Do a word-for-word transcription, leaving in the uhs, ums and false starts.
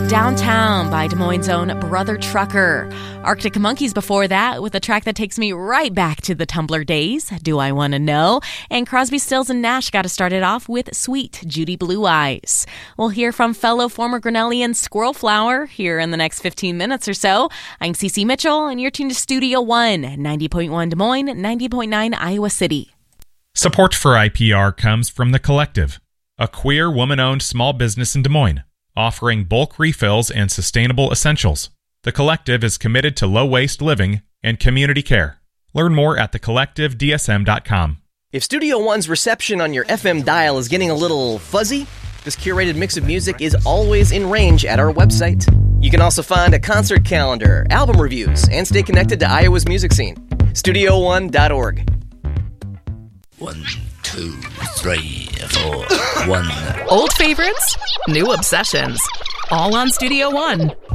Downtown by Des Moines' own Brother Trucker. Arctic Monkeys before that with a track that takes me right back to the Tumblr days, Do I Want to Know? And Crosby, Stills and Nash got to start it off with Sweet Judy Blue Eyes. We'll hear from fellow former Grinnellian Squirrel Flower here in the next fifteen minutes or so. I'm Cece Mitchell, and you're tuned to Studio One, ninety point one Des Moines, ninety point nine Iowa City. Support for I P R comes from The Collective, a queer woman-owned small business in Des Moines, offering bulk refills and sustainable essentials. The Collective is committed to low-waste living and community care. Learn more at the collective d s m dot com. If Studio One's reception on your F M dial is getting a little fuzzy, this curated mix of music is always in range at our website. You can also find a concert calendar, album reviews, and stay connected to Iowa's music scene. studio one dot org. One, two, three, four, one. Old favorites, new obsessions. All on Studio One.